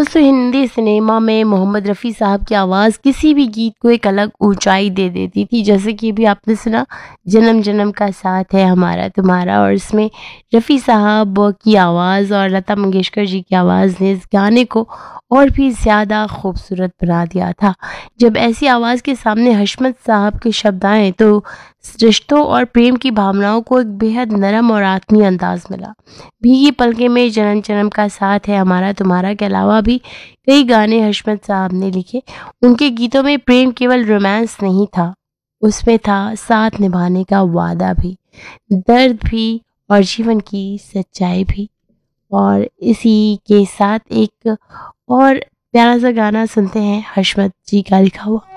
दोस्तों, हिंदी सिनेमा में मोहम्मद रफ़ी साहब की आवाज़ किसी भी गीत को एक अलग ऊंचाई दे देती थी। जैसे कि अभी आपने सुना जन्म जन्म का साथ है हमारा तुम्हारा, और इसमें रफ़ी साहब की आवाज़ और लता मंगेशकर जी की आवाज़ ने इस गाने को और भी ज़्यादा खूबसूरत बना दिया था। जब ऐसी आवाज़ के सामने हशमत साहब के शब्द आए तो रिश्तों और प्रेम की भावनाओं को एक बेहद नरम और आत्मीय अंदाज मिला। भीगी पलके में जन्म जन्म का साथ है हमारा तुम्हारा के अलावा भी कई गाने हशमत साहब ने लिखे। उनके गीतों में प्रेम केवल रोमांस नहीं था, उसमें था साथ निभाने का वादा भी, दर्द भी और जीवन की सच्चाई भी। और इसी के साथ एक और प्यारा सा गाना सुनते हैं हशमत जी का लिखा हुआ।